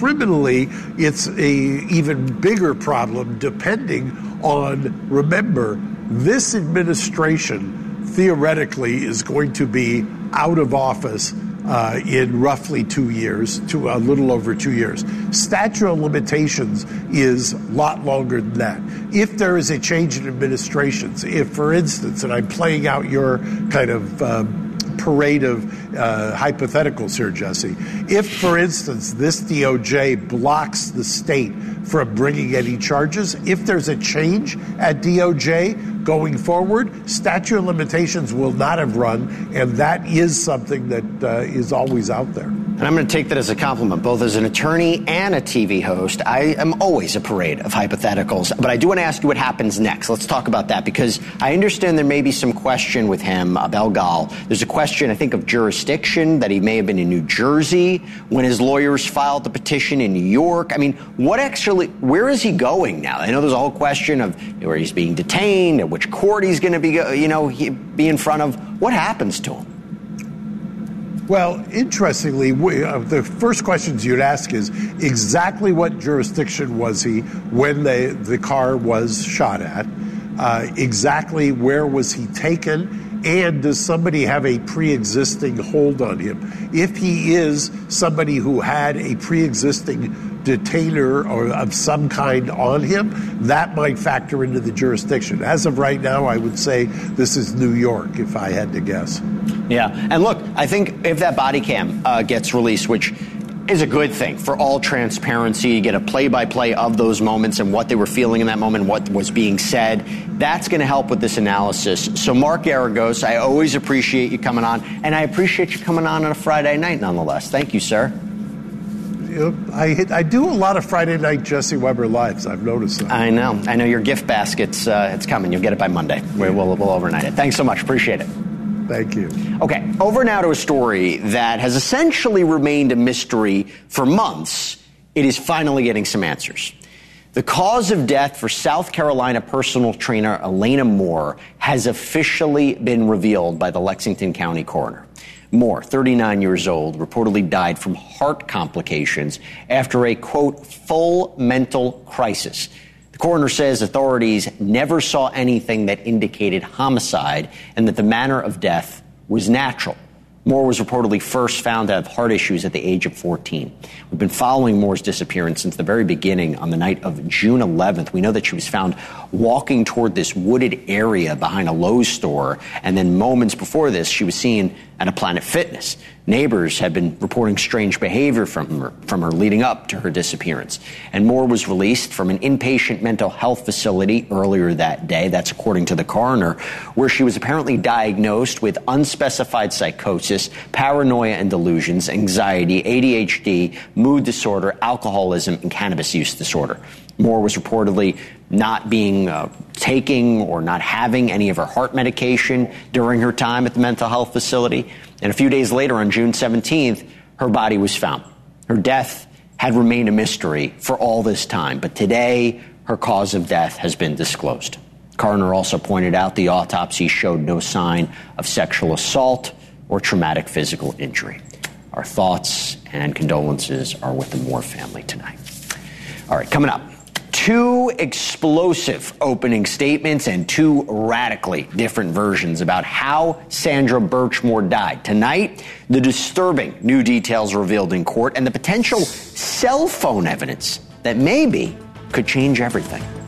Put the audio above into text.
criminally, it's a even bigger problem depending on, remember, this administration theoretically is going to be out of office in roughly 2 years, to a little over 2 years. Statute of limitations is a lot longer than that. If there is a change in administrations, if, for instance, and I'm playing out your kind of parade of hypotheticals here, Jesse, if, for instance, this DOJ blocks the state from bringing any charges, if there's a change at DOJ going forward, statute of limitations will not have run, and that is something that is always out there. And I'm going to take that as a compliment, both as an attorney and a TV host. I am always a parade of hypotheticals, but I do want to ask you what happens next. Let's talk about that, because I understand there may be some question with him, Abel Gal. There's a question, I think, of jurisdiction, that he may have been in New Jersey when his lawyers filed the petition in New York. I mean, where is he going now? I know there's a whole question of where he's being detained, at which court he's going to be, be in front of. What happens to him? Well, interestingly, the first questions you'd ask is exactly what jurisdiction was he when the car was shot at? Exactly where was he taken? And does somebody have a pre-existing hold on him? If he is somebody who had a pre-existing detainer or of some kind on him, that might factor into the jurisdiction. As of right now, I would say this is New York, if I had to guess. Yeah, and look, I think if that body cam gets released, which is a good thing for all transparency, you get a play-by-play of those moments and what they were feeling in that moment, what was being said, that's going to help with this analysis. So Mark Geragos, I always appreciate you coming on, and I appreciate you coming on a Friday night nonetheless. Thank you, sir. I do a lot of Friday night Jesse Weber Lives. I've noticed that. I know your gift basket's it's coming. You'll get it by Monday. We'll overnight it. Thanks so much. Appreciate it. Thank you. Okay, over now to a story that has essentially remained a mystery for months. It is finally getting some answers. The cause of death for South Carolina personal trainer Elena Moore has officially been revealed by the Lexington County coroner. Moore, 39 years old, reportedly died from heart complications after a, quote, full mental crisis. The coroner says authorities never saw anything that indicated homicide and that the manner of death was natural. Moore was reportedly first found to have heart issues at the age of 14. We've been following Moore's disappearance since the very beginning. On the night of June 11th, we know that she was found walking toward this wooded area behind a Lowe's store, and then moments before this, she was seen at a Planet Fitness. Neighbors had been reporting strange behavior from her leading up to her disappearance. And Moore was released from an inpatient mental health facility earlier that day. That's according to the coroner, where she was apparently diagnosed with unspecified psychosis, paranoia and delusions, anxiety, ADHD, mood disorder, alcoholism, and cannabis use disorder. Moore was reportedly not being taking or not having any of her heart medication during her time at the mental health facility. And a few days later, on June 17th, her body was found. Her death had remained a mystery for all this time, but today her cause of death has been disclosed. Coroner also pointed out the autopsy showed no sign of sexual assault or traumatic physical injury. Our thoughts and condolences are with the Moore family tonight. All right, coming up. Two explosive opening statements and two radically different versions about how Sandra Birchmore died. Tonight, the disturbing new details revealed in court and the potential cell phone evidence that maybe could change everything.